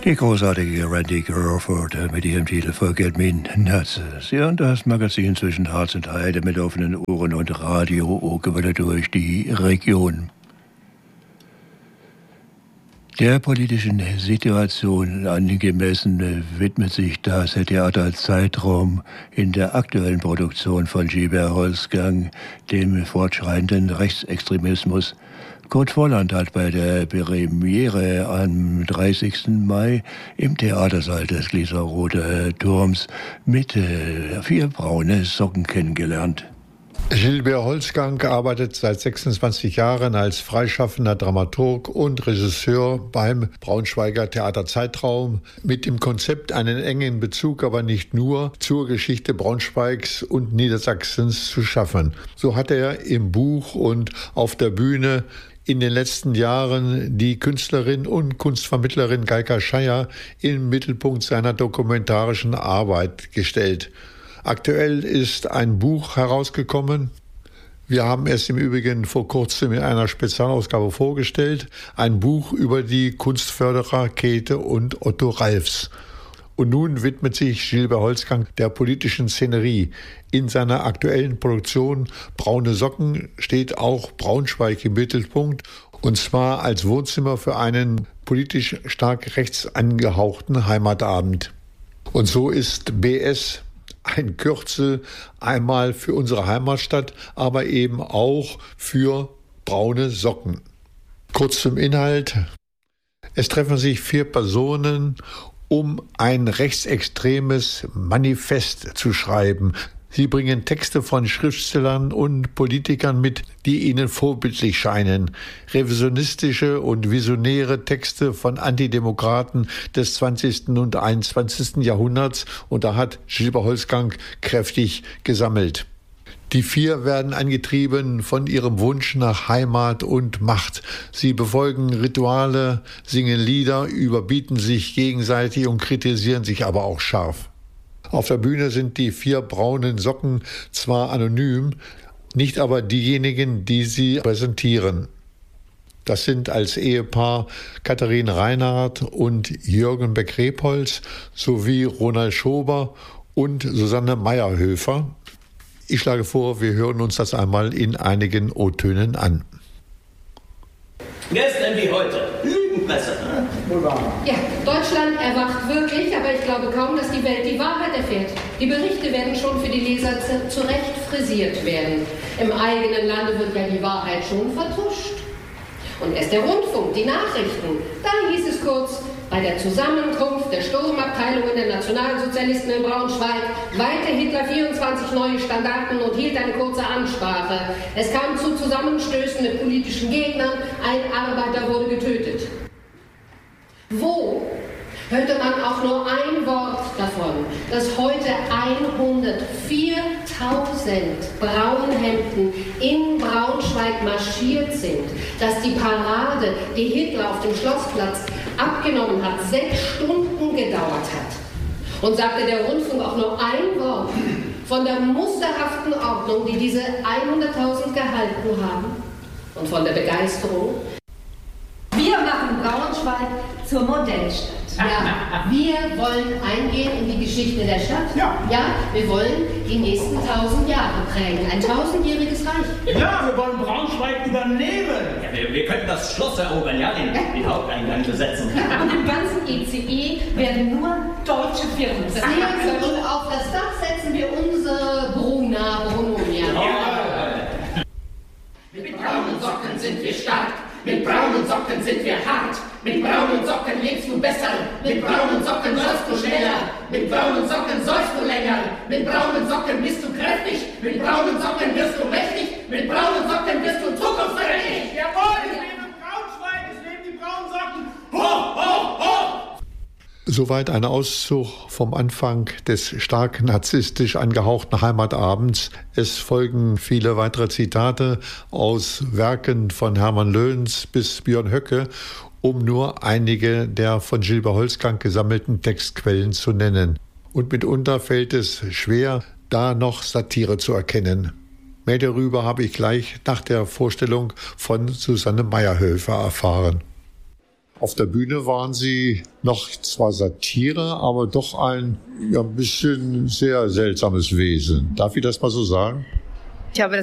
Die großartige Randy Crawford mit ihrem Titel Forget Me Not. Sie hören das Magazin zwischen Harz und Heide mit offenen Ohren und Radio-Ohrgewelle durch die Region. Der politischen Situation angemessen widmet sich das Theater Zeitraum in der aktuellen Produktion von Gilbert Holzgang dem fortschreitenden Rechtsextremismus. Kurt Volland hat bei der Premiere am 30. Mai im Theatersaal des Gläserroter Turms mit 4 braune Socken kennengelernt. Gilbert Holzgang arbeitet seit 26 Jahren als freischaffender Dramaturg und Regisseur beim Braunschweiger Theater Zeitraum mit dem Konzept, einen engen Bezug, aber nicht nur, zur Geschichte Braunschweigs und Niedersachsens zu schaffen. So hat er im Buch und auf der Bühne in den letzten Jahren die Künstlerin und Kunstvermittlerin Galka Scheier im Mittelpunkt seiner dokumentarischen Arbeit gestellt. Aktuell ist ein Buch herausgekommen. Wir haben es im Übrigen vor kurzem in einer Spezialausgabe vorgestellt. Ein Buch über die Kunstförderer Käthe und Otto Ralfs. Und nun widmet sich Gilbert Holzgang der politischen Szenerie. In seiner aktuellen Produktion Braune Socken steht auch Braunschweig im Mittelpunkt. Und zwar als Wohnzimmer für einen politisch stark rechts angehauchten Heimatabend. Und so ist BS ein Kürzel einmal für unsere Heimatstadt, aber eben auch für braune Socken. Kurz zum Inhalt. Es treffen sich 4 Personen, um ein rechtsextremes Manifest zu schreiben. Sie bringen Texte von Schriftstellern und Politikern mit, die ihnen vorbildlich scheinen. Revisionistische und visionäre Texte von Antidemokraten des 20. und 21. Jahrhunderts. Und da hat Gilbert Holzgang kräftig gesammelt. Die 4 werden angetrieben von ihrem Wunsch nach Heimat und Macht. Sie befolgen Rituale, singen Lieder, überbieten sich gegenseitig und kritisieren sich aber auch scharf. Auf der Bühne sind die 4 braunen Socken zwar anonym, nicht aber diejenigen, die sie präsentieren. Das sind als Ehepaar Katharine Reinhardt und Jürgen Beck-Repholz sowie Ronald Schober und Susanne Meyerhöfer. Ich schlage vor, wir hören uns das einmal in einigen O-Tönen an. Gestern wie heute. Lügenpresse. Ja, Deutschland erwacht wirklich, aber ich glaube kaum, dass die Welt die Wahrheit erfährt. Die Berichte werden schon für die Leser zurecht frisiert werden. Im eigenen Lande wird ja die Wahrheit schon vertuscht. Und erst der Rundfunk, die Nachrichten, da hieß es kurz, bei der Zusammenkunft der Sturmabteilungen der Nationalsozialisten in Braunschweig weihte Hitler 24 neue Standarten und hielt eine kurze Ansprache. Es kam zu Zusammenstößen mit politischen Gegnern, ein Arbeiter wurde getötet. Wo hörte man auch nur ein Wort davon, dass heute 104.000 Braunhemden in Braunschweig marschiert sind, dass die Parade, die Hitler auf dem Schlossplatz abgenommen hat, 6 Stunden gedauert hat. Und sagte der Rundfunk auch nur ein Wort von der musterhaften Ordnung, die diese 100.000 gehalten haben und von der Begeisterung. Wir machen Braunschweig zur Modellstadt. Ja, wir wollen eingehen in die Geschichte der Stadt. Ja. Ja, wir wollen die nächsten 1000 Jahre prägen. Ein 1000-jähriges Reich. Ja, wir wollen Braunschweig übernehmen. Ja, wir könnten das Schloss erobern, ja, den Haupteingang besetzen. Ja, und im ganzen ECE werden nur deutsche Firmen sein. Und auf das Dach setzen wir unsere Bruna Brunonia. Ja. Mit braunen Socken sind wir stark. Mit braunen Socken sind wir hart. Mit braunen Socken lebst du besser. Mit braunen Socken läufst du schneller. Mit braunen Socken säufst du länger. Mit braunen Socken bist du kräftig. Mit braunen Socken wirst du mächtig. Mit braunen Socken wirst du zukunftsträchtig. Jawohl, es leben Braunschweig, es leben die braunen Socken. Ho, ho, ho! Soweit ein Auszug vom Anfang des stark narzisstisch angehauchten Heimatabends. Es folgen viele weitere Zitate aus Werken von Hermann Löns bis Björn Höcke, um nur einige der von Gilbert Holzgang gesammelten Textquellen zu nennen. Und mitunter fällt es schwer, da noch Satire zu erkennen. Mehr darüber habe ich gleich nach der Vorstellung von Susanne Meyerhöfer erfahren. Auf der Bühne waren Sie noch zwar Satire, aber doch ein bisschen sehr seltsames Wesen. Darf ich das mal so sagen? Ich habe